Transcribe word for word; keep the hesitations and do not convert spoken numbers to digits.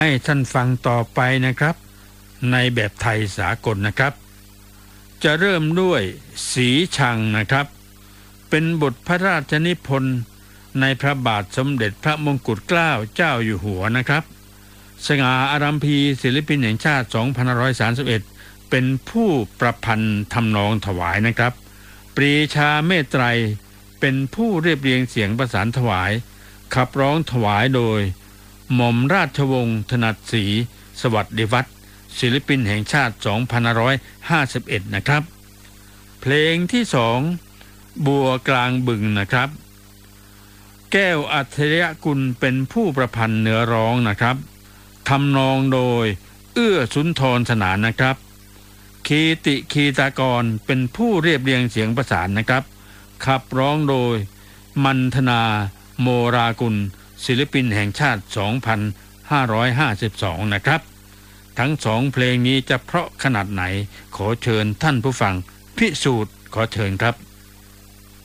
ให้ท่านฟังต่อไปนะครับในแบบไทยสากลนะครับจะเริ่มด้วยสีชังนะครับเป็นบทพระราชนิพนธ์ในพระบาทสมเด็จพระมงกุฎเกล้าเจ้าอยู่หัวนะครับสง่าอารัมพีศิลปินแห่งชาติสองพันห้าร้อยสามสิบเอ็ดเป็นผู้ประพันธ์ทำนองถวายนะครับปรีชาเมตไตรเป็นผู้เรียบเรียงเสียงประสานถวายขับร้องถวายโดยหม่อมราชวงศ์ถนัดศรีสวัสดิวัฒน์ศิลปินแห่งชาติสองพันห้าร้อยห้าสิบเอ็ดนะครับเพลงที่สองบัวกลางบึงนะครับแก้วอัจฉริยกุลเป็นผู้ประพันธ์เนื้อร้องนะครับทำนองโดยเอื้อสุนทรสนานนะครับคีติคีตากรเป็นผู้เรียบเรียงเสียงประสานนะครับขับร้องโดยมันธนาโมรากุลศิลปินแห่งชาติสองพันห้าร้อยห้าสิบสองนะครับทั้งสองเพลงนี้จะเพราะขนาดไหนขอเชิญท่านผู้ฟังพิสูจน์ขอเชิญครับ